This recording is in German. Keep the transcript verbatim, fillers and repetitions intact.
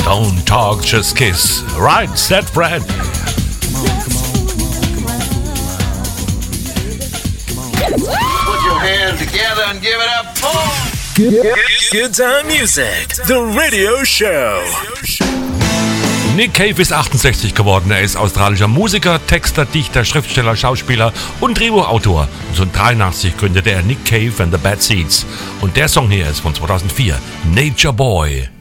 Don't talk, just kiss. Right, said Fred. Put your hands together and give it up for Good, good time music. The Radio Show. Nick Cave ist achtundsechzig geworden. Er ist australischer Musiker, Texter, Dichter, Schriftsteller, Schauspieler und Drehbuchautor. neunzehnhundertdreiundachtzig gründete er Nick Cave and the Bad Seeds. Und der Song hier ist von zweitausendvier, Nature Boy.